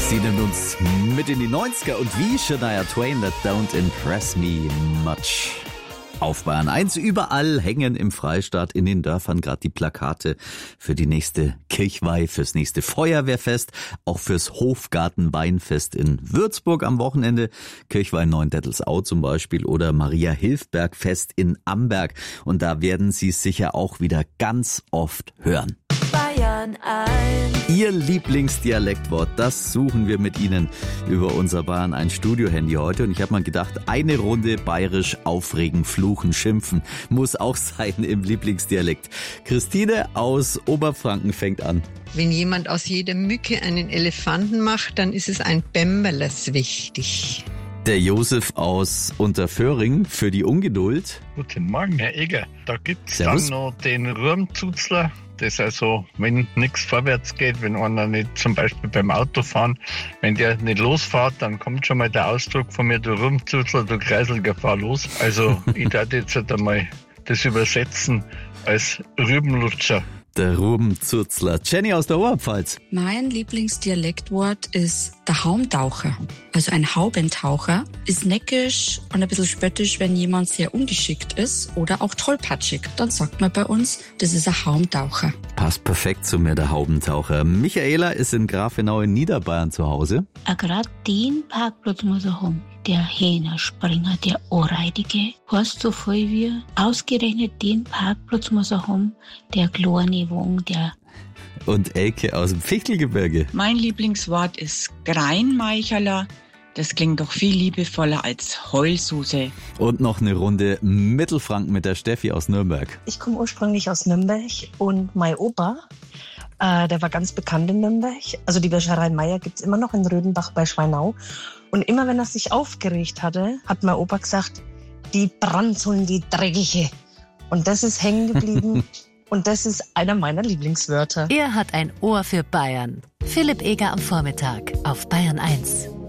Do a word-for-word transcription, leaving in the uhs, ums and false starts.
Sie nimmt uns mit in die neunziger und wie Shania Twain, that don't impress me much. Auf Bayern eins, überall hängen im Freistaat in den Dörfern gerade die Plakate für die nächste Kirchweih, fürs nächste Feuerwehrfest, auch fürs Hofgartenweinfest in Würzburg am Wochenende, Kirchweih Neuendettelsau zum Beispiel oder Maria-Hilfberg-Fest in Amberg. Und da werden Sie es sicher auch wieder ganz oft hören. Bayern eins. Ihr Lieblingsdialektwort, das suchen wir mit Ihnen über unser Bayern eins Studio-Handy heute. Und ich habe mal gedacht, eine Runde bayerisch aufregen, fluchen, schimpfen muss auch sein im Lieblingsdialekt. Christine aus Oberfranken fängt an. Wenn jemand aus jeder Mücke einen Elefanten macht, dann ist es ein Bämmerles wichtig. Der Josef aus Unterföhring für die Ungeduld. Guten Morgen, Herr Eger. Da gibt's Servus. dann noch den Rurmzuzler. Das ist also, wenn nichts vorwärts geht, wenn einer nicht zum Beispiel beim Autofahren, wenn der nicht losfährt, dann kommt schon mal der Ausdruck von mir, du Rurmzuzler, du Kreiselger, fahr los. Also ich darf jetzt halt einmal das übersetzen als Rübenlutscher. Der Rubenzurzler. Jenny aus der Oberpfalz. Mein Lieblingsdialektwort ist der Haumtaucher. Also ein Haubentaucher ist neckisch und ein bisschen spöttisch, wenn jemand sehr ungeschickt ist oder auch tollpatschig. Dann sagt man bei uns, das ist ein Haumtaucher. Passt perfekt zu mir, der Haubentaucher. Michaela ist in Grafenau in Niederbayern zu Hause. Gerade den Parkplatz muss er haben. Der Hähnerspringer, der Anreitige, heißt so viel wie ausgerechnet den Parkplatz muss er haben, der kleine Wagen, der... Und Elke aus dem Fichtelgebirge. Mein Lieblingswort ist Greinmeicherler. Das klingt doch viel liebevoller als Heulsuse. Und noch eine Runde Mittelfranken mit der Steffi aus Nürnberg. Ich komme ursprünglich aus Nürnberg und mein Opa, äh, der war ganz bekannt in Nürnberg. Also die Wäscherei Meier gibt's immer noch in Rödenbach bei Schweinau. Und immer wenn er sich aufgeregt hatte, hat mein Opa gesagt, die Brandzeln, die Dreckige. Und das ist hängen geblieben. Und das ist einer meiner Lieblingswörter. Er hat ein Ohr für Bayern. Philipp Eger am Vormittag auf Bayern eins.